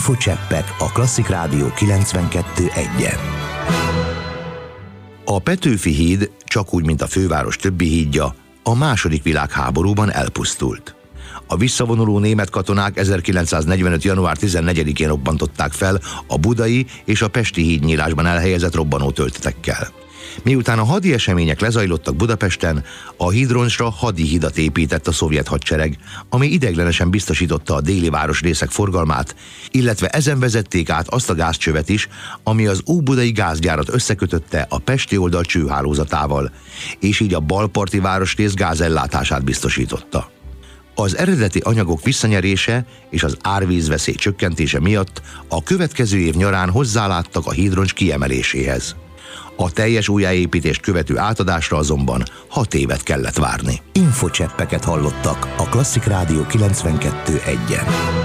Infocseppek a Klasszik Rádió 92.1-en. A Petőfi híd, csak úgy, mint a főváros többi hídja, a II. Világháborúban elpusztult. A visszavonuló német katonák 1945. január 14-én robbantották fel a budai és a pesti hídnyílásban elhelyezett robbanótöltetekkel. Miután a hadi események lezajlottak Budapesten, a hídroncsra hadi hidat épített a szovjet hadsereg, ami ideiglenesen biztosította a déli városrészek forgalmát, illetve ezen vezették át azt a gázcsövet is, ami az óbudai gázgyárat összekötötte a pesti oldal csőhálózatával, és így a balparti városrész gázellátását biztosította. Az eredeti anyagok visszanyerése és az árvízveszély csökkentése miatt a következő év nyarán hozzáláttak a hídroncs kiemeléséhez. A teljes újjáépítést követő átadásra azonban 6 évet kellett várni. Infocseppeket hallottak a Klasszik Rádió 92.1-en.